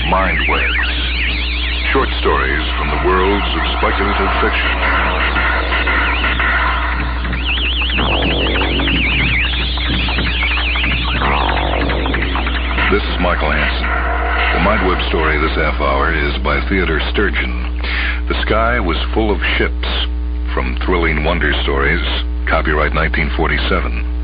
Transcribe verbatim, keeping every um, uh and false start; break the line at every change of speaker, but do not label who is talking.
Mind Webs. Short stories from the worlds of speculative fiction. This is Michael Hansen. The Mind Web story this half hour is by Theodore Sturgeon. The Sky Was Full of Ships, from Thrilling Wonder Stories, copyright nineteen forty-seven.